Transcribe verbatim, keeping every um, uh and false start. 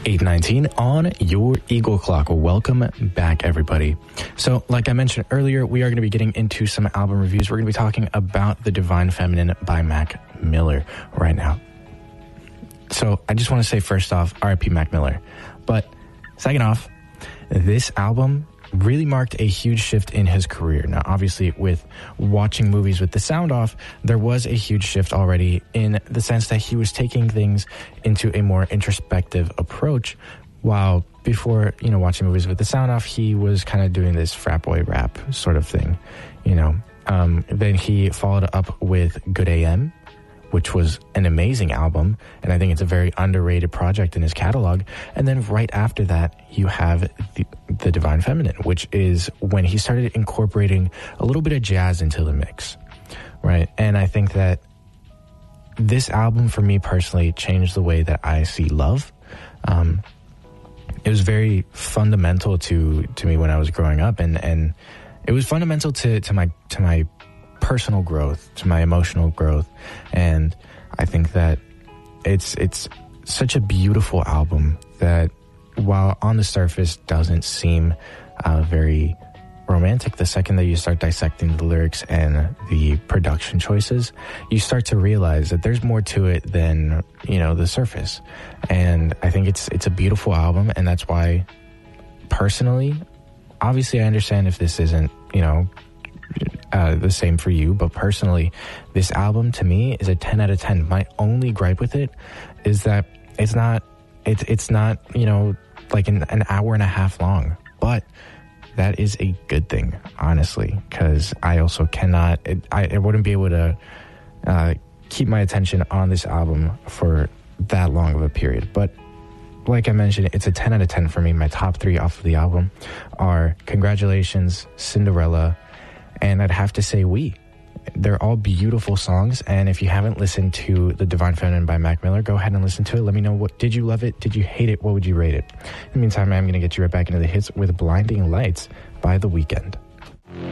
eight nineteen on your Eagle Clock. Welcome back, everybody. So, like I mentioned earlier, we are going to be getting into some album reviews. We're going to be talking about The Divine Feminine by Mac Miller right now. So, I just want to say first off, R I P Mac Miller. But second off, this album really marked a huge shift in his career. Now, obviously, with watching movies with the sound off, there was a huge shift already in the sense that he was taking things into a more introspective approach, while before, you know, watching movies with the sound off, he was kind of doing this frat boy rap sort of thing, you know. Um, then he followed up with Good A M, which was an amazing album, and I think it's a very underrated project in his catalog. And then right after that, you have the, the Divine Feminine, which is when he started incorporating a little bit of jazz into the mix, right? And I think that this album, for me personally, changed the way that I see love. Um, it was very fundamental to to me when I was growing up, and and it was fundamental to to my to my personal growth, to my emotional growth. And I think that it's it's such a beautiful album that, while on the surface doesn't seem uh, very romantic, the second that you start dissecting the lyrics and the production choices, you start to realize that there's more to it than, you know, the surface. And I think it's it's a beautiful album, and that's why, personally, obviously I understand if this isn't, you know, Uh, the same for you, but personally, this album to me is a ten out of ten. My only gripe with it is that it's not, it's it's not, you know, like an, an hour and a half long, but that is a good thing, honestly, because I also cannot, it, I, I wouldn't be able to uh, keep my attention on this album for that long of a period. But like I mentioned, it's a ten out of ten for me. My top three off of the album are Congratulations, Cinderella, and I'd have to say We. They're all beautiful songs, and if you haven't listened to The Divine Feminine by Mac Miller, go ahead and listen to it. Let me know, what did you love it? Did you hate it? What would you rate it? In the meantime, I'm going to get you right back into the hits with Blinding Lights by The Weeknd.